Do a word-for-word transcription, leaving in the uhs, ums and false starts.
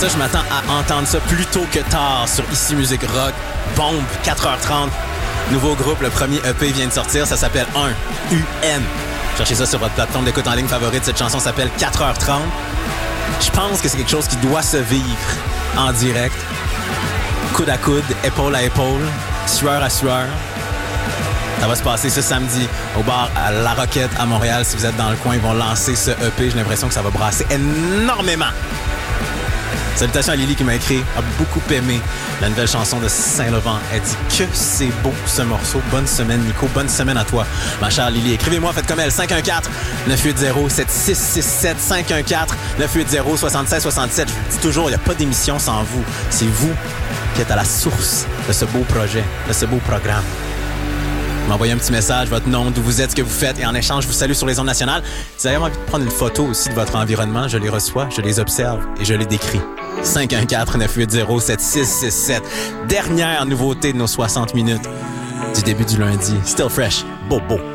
ça, je m'attends à entendre ça plus tôt que tard sur Ici Musique Rock. Bombe, quatre heures trente. Nouveau groupe, le premier E P vient de sortir. Ça s'appelle un U N. Cherchez ça sur votre plateforme d'écoute en ligne favorite. Cette chanson s'appelle quatre heures trente. Je pense que c'est quelque chose qui doit se vivre en direct. Coude à coude, épaule à épaule, sueur à sueur. Ça va se passer ce samedi au bar à La Roquette à Montréal. Si vous êtes dans le coin, ils vont lancer ce E P. J'ai l'impression que ça va brasser énormément. Salutations à Lily qui m'a écrit, a beaucoup aimé la nouvelle chanson de Saint-Laurent. Elle dit que c'est beau ce morceau. Bonne semaine Nico, bonne semaine à toi ma chère Lily. Écrivez-moi, faites comme elle, cinq un quatre, neuf huit zéro, sept six six sept, cinq un quatre, neuf huit zéro, six six six sept. Je vous dis toujours, il n'y a pas d'émission sans vous. C'est vous qui êtes à la source de ce beau projet, de ce beau programme. M'envoyez un petit message, votre nom, d'où vous êtes, ce que vous faites, et en échange, je vous salue sur les ondes nationales. Si vous avez envie de prendre une photo aussi de votre environnement, je les reçois, je les observe et je les décris. cinq un quatre, neuf huit zéro, sept six six sept. Dernière nouveauté de nos soixante minutes du début du lundi. Still fresh, bobo.